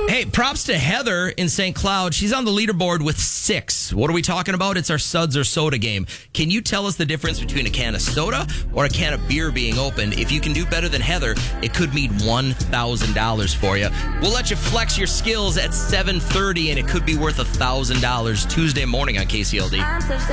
Hey, props to Heather in St. Cloud. She's on the leaderboard with 6. What are we talking about? It's our suds or soda game. Can you tell us the difference between a can of soda or a can of beer being opened? If you can do better than Heather, it could mean $1,000 for you. We'll let you flex your skills at 7:30, and it could be worth $1,000 Tuesday morning on KCLD.